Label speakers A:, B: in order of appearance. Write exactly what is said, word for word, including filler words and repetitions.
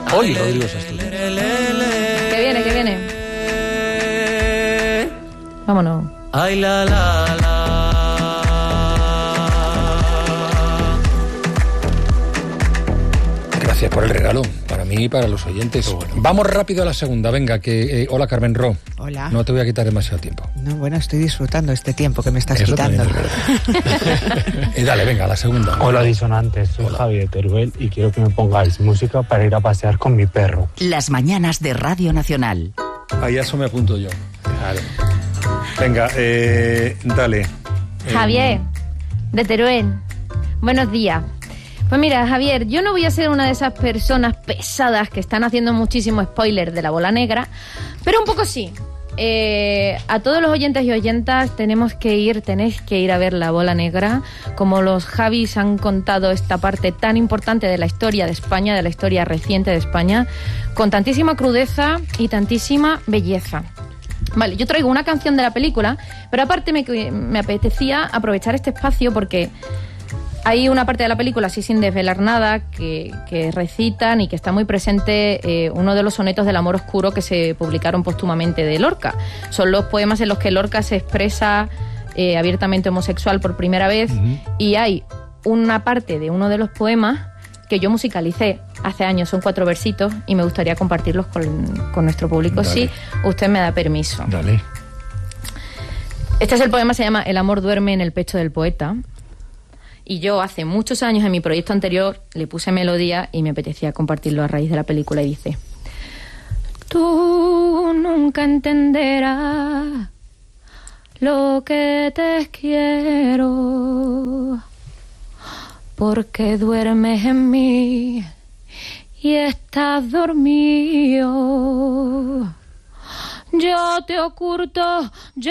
A: Hoy Rodrigo Sasturi.
B: Que viene, que viene. Vámonos.
C: Ay, la, la, la.
A: Gracias por el regalo, para mí y para los oyentes. Bueno. Vamos rápido a la segunda, venga, que... Eh, hola, Carmen Ro.
D: Hola.
A: No te voy a quitar demasiado tiempo.
D: No, bueno, estoy disfrutando este tiempo que me estás
A: Eso
D: quitando.
A: eh, dale, venga, a la segunda.
E: Hola, disonantes, soy
A: Hola.
E: Javi de Teruel y quiero que me pongáis música para ir a pasear con mi perro.
F: Las mañanas de Radio Nacional.
A: Ahí a eso me apunto yo. Claro. Venga, eh, dale.
B: Javier, de Teruel. Buenos días. Pues mira, Javier, yo no voy a ser una de esas personas pesadas que están haciendo muchísimo spoiler de la bola negra, pero un poco sí. Eh, a todos los oyentes y oyentas tenemos que ir, tenéis que ir a ver la bola negra, como los Javis han contado esta parte tan importante de la historia de España, de la historia reciente de España, con tantísima crudeza y tantísima belleza. Vale, yo traigo una canción de la película, pero aparte me, me apetecía aprovechar este espacio porque hay una parte de la película, así sin desvelar nada, que, que recitan y que está muy presente eh, uno de los sonetos del amor oscuro que se publicaron póstumamente de Lorca. Son los poemas en los que Lorca se expresa eh, abiertamente homosexual por primera vez, uh-huh. Y hay una parte de uno de los poemas que yo musicalicé hace años, son cuatro versitos, y me gustaría compartirlos con, con nuestro público, Dale. Si usted me da permiso.
A: Dale.
B: Este es el poema, se llama El amor duerme en el pecho del poeta. Y yo hace muchos años en mi proyecto anterior le puse melodía y me apetecía compartirlo a raíz de la película y dice: tú nunca entenderás lo que te quiero, porque duermes en mí y estás dormido. Yo te oculto, yo